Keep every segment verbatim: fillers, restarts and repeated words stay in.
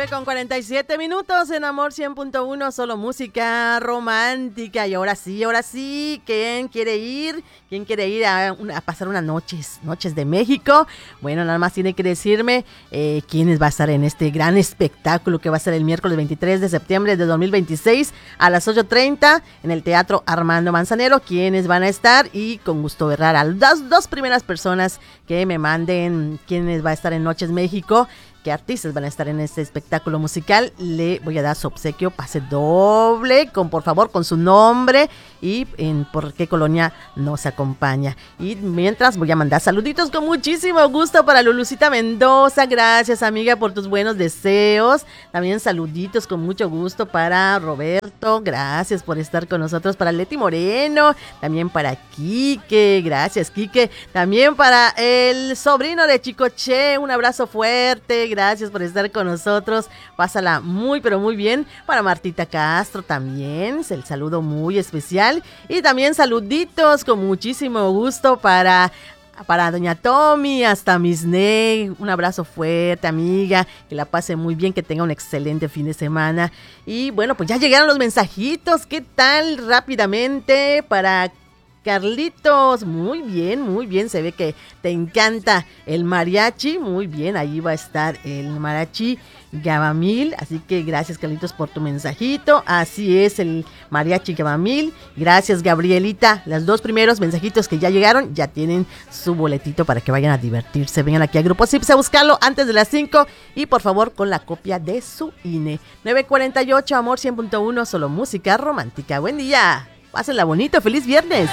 nueve con cuarenta y siete minutos en Amor cien punto uno, solo música romántica. Y ahora sí, ahora sí, ¿quién quiere ir? ¿Quién quiere ir a, a pasar unas noches, noches de México? Bueno, nada más tiene que decirme eh, quiénes va a estar en este gran espectáculo que va a ser el miércoles veintitrés de septiembre de dos mil veintiséis a las ocho treinta en el Teatro Armando Manzanero. ¿Quiénes van a estar? Y con gusto berrar a las dos primeras personas que me manden quiénes va a estar en Noches México, qué artistas van a estar en este espectáculo musical, le voy a dar su obsequio, pase doble, con por favor, con su nombre y en por qué colonia nos acompaña. Y mientras voy a mandar saluditos con muchísimo gusto para Lulucita Mendoza, gracias amiga por tus buenos deseos. También saluditos con mucho gusto para Roberto, gracias por estar con nosotros, para Leti Moreno, también para Quique, gracias Quique, también para el sobrino de Chicoche, un abrazo fuerte, gracias por estar con nosotros, pásala muy pero muy bien. Para Martita Castro también, el saludo muy especial y también saluditos con muchísimo gusto para Para Doña Tommy, hasta Misney, un abrazo fuerte, amiga, que la pase muy bien, que tenga un excelente fin de semana. Y bueno, pues ya llegaron los mensajitos, ¿qué tal? Rápidamente para Carlitos, muy bien, muy bien, se ve que te encanta el mariachi, muy bien, ahí va a estar el mariachi Gabamil, así que gracias Carlitos por tu mensajito, así es el mariachi Gabamil, gracias Gabrielita, los dos primeros mensajitos que ya llegaron, ya tienen su boletito para que vayan a divertirse, vengan aquí al Grupo Zips a buscarlo antes de las cinco y por favor con la copia de su I N E. nueve cuarenta y ocho, Amor cien punto uno, solo música romántica, buen día. Pásenla bonito, feliz viernes.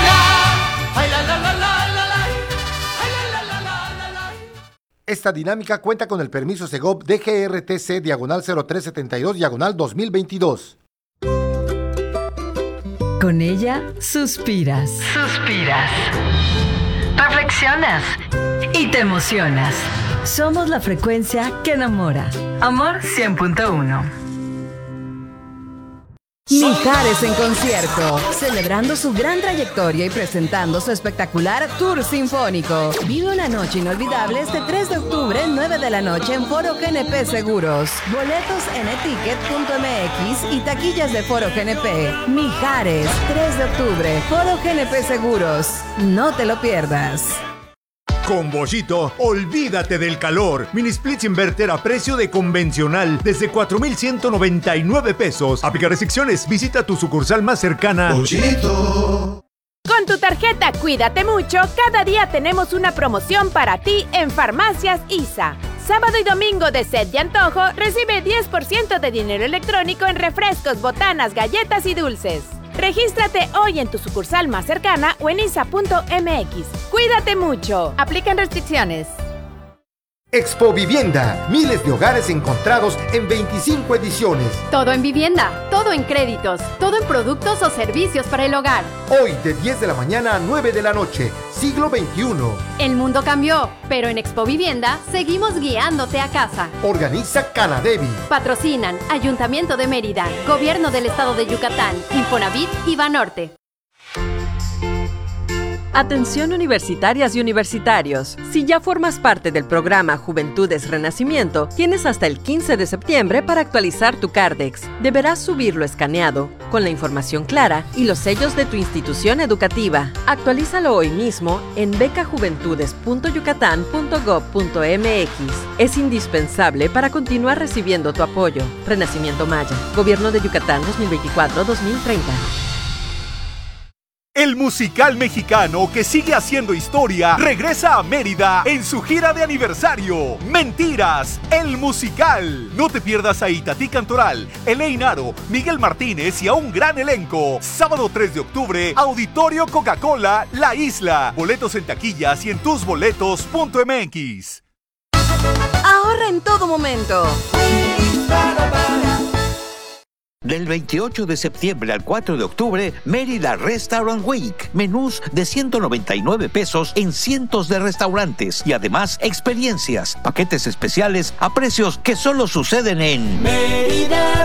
Esta dinámica cuenta con el permiso Segov D G R T C diagonal cero tres setenta y dos diagonal dos mil veintidós. Con ella suspiras. Suspiras. Reflexionas. Y te emocionas. Somos la frecuencia que enamora. Amor cien punto uno. Mijares en concierto, celebrando su gran trayectoria y presentando su espectacular tour sinfónico. Vive una noche inolvidable este tres de octubre, nueve de la noche en Foro G N P Seguros. Boletos en eticket punto m x y taquillas de Foro G N P. Mijares, tres de octubre, Foro G N P Seguros. No te lo pierdas. Con Bollito, olvídate del calor. Mini Splits Inverter a precio de convencional desde cuatro mil ciento noventa y nueve pesos. Aplica restricciones. Visita tu sucursal más cercana. Bollito. Con tu tarjeta Cuídate Mucho, cada día tenemos una promoción para ti en Farmacias I S A. Sábado y domingo de sed y antojo, recibe diez por ciento de dinero electrónico en refrescos, botanas, galletas y dulces. Regístrate hoy en tu sucursal más cercana o en I S A punto m x. Cuídate mucho. Aplican restricciones. Expo Vivienda, miles de hogares encontrados en veinticinco ediciones. Todo en vivienda, todo en créditos, todo en productos o servicios para el hogar. Hoy de diez de la mañana a nueve de la noche, siglo veintiuno. El mundo cambió, pero en Expo Vivienda seguimos guiándote a casa. Organiza Canadevi. Patrocinan Ayuntamiento de Mérida, Gobierno del Estado de Yucatán, Infonavit y Banorte. Atención universitarias y universitarios. Si ya formas parte del programa Juventudes Renacimiento, tienes hasta el quince de septiembre para actualizar tu Cardex. Deberás subirlo escaneado, con la información clara y los sellos de tu institución educativa. Actualízalo hoy mismo en beca juventudes punto yucatán punto gob punto m x. Es indispensable para continuar recibiendo tu apoyo. Renacimiento Maya, Gobierno de Yucatán dos mil veinticuatro a dos mil treinta. El musical mexicano que sigue haciendo historia regresa a Mérida en su gira de aniversario. Mentiras, el musical. No te pierdas a Itatí Cantoral, Elaine Aro, Miguel Martínez y a un gran elenco. Sábado tres de octubre, Auditorio Coca-Cola, La Isla. Boletos en taquillas y en tus boletos punto m x. Ahorra en todo momento. Del veintiocho de septiembre al cuatro de octubre, Mérida Restaurant Week. Menús de ciento noventa y nueve pesos en cientos de restaurantes. Y además, experiencias, paquetes especiales a precios que solo suceden en Mérida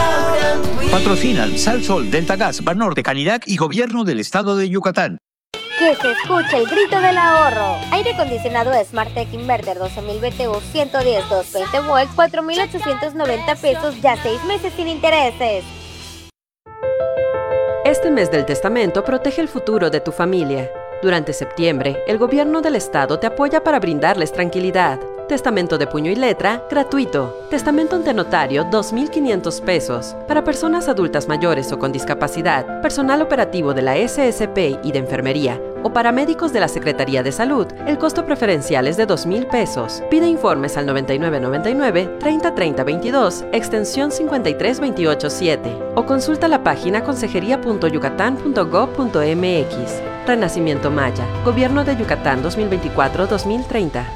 Restaurant Week. Patrocinan Sal Sol, Delta Gas, Banorte, Canirac y Gobierno del Estado de Yucatán. Que se escuche el grito del ahorro. Aire acondicionado SmartTech Inverter doce mil B T U ciento diez doscientos veinte volts, cuatro mil ochocientos noventa pesos, ya seis meses sin intereses. Este mes del testamento protege el futuro de tu familia. Durante septiembre, el gobierno del estado te apoya para brindarles tranquilidad. Testamento de puño y letra, gratuito. Testamento ante notario, dos mil quinientos pesos. Para personas adultas mayores o con discapacidad, personal operativo de la S S P y de enfermería, o paramédicos de la Secretaría de Salud, el costo preferencial es de dos mil pesos. Pide informes al noventa y nueve noventa y nueve, treinta treinta veintidós, extensión cincuenta y tres veintiocho siete. O consulta la página consejería punto yucatán punto gob punto m x. Renacimiento Maya, Gobierno de Yucatán dos mil veinticuatro a dos mil treinta.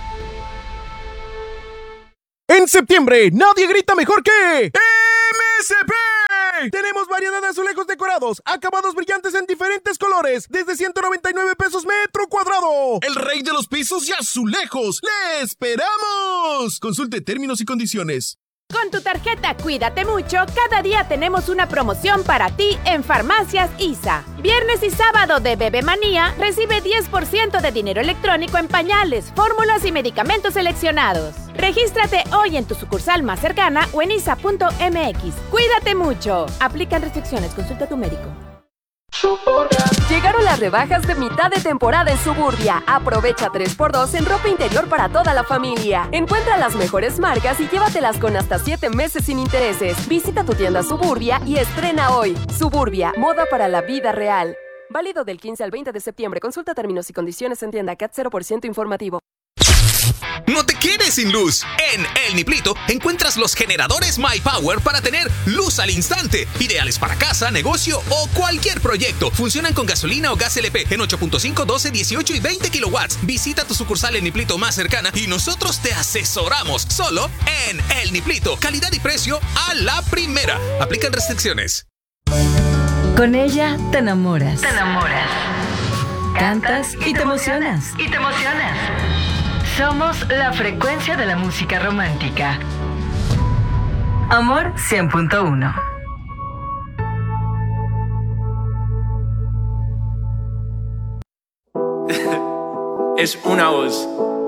En septiembre, nadie grita mejor que M S P. Tenemos variedad de azulejos decorados, acabados brillantes en diferentes colores, desde ciento noventa y nueve pesos metro cuadrado. El rey de los pisos y azulejos. ¡Le esperamos! Consulte términos y condiciones. Con tu tarjeta Cuídate Mucho, cada día tenemos una promoción para ti en Farmacias I S A. Viernes y sábado de Bebe Manía, recibe diez por ciento de dinero electrónico en pañales, fórmulas y medicamentos seleccionados. Regístrate hoy en tu sucursal más cercana o en isa punto m x. Cuídate mucho. Aplican restricciones. Consulta a tu médico. Llegaron las rebajas de mitad de temporada en Suburbia. Aprovecha tres por dos en ropa interior para toda la familia. Encuentra las mejores marcas y llévatelas con hasta siete meses sin intereses. Visita tu tienda Suburbia y estrena hoy. Suburbia, moda para la vida real. Válido del quince al veinte de septiembre. Consulta términos y condiciones en tienda C A T cero por ciento informativo. No te quedes sin luz. En El Niplito encuentras los generadores MyPower para tener luz al instante. Ideales para casa, negocio o cualquier proyecto. Funcionan con gasolina o gas L P en ocho punto cinco, doce, dieciocho y veinte kilowatts. Visita tu sucursal El Niplito más cercana y nosotros te asesoramos. Solo en El Niplito. Calidad y precio a la primera. Aplican restricciones. Con ella te enamoras. Te enamoras. Cantas y te emocionas. Y te emocionas. Somos la frecuencia de la música romántica. Amor cien punto uno. Es una voz.